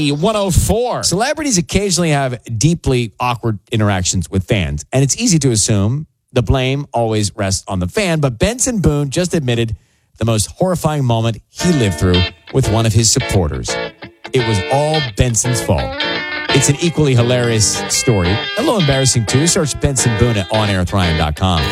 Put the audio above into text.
Energy 104. Celebrities occasionally have deeply awkward interactions with fans, and it's easy to assume the blame always rests on the fan, but Benson Boone just admitted the most horrifying moment he lived through with one of his supporters. It was all Benson's fault. It's an equally hilarious story. A little embarrassing, too. Search Benson Boone at onairwithryan.com.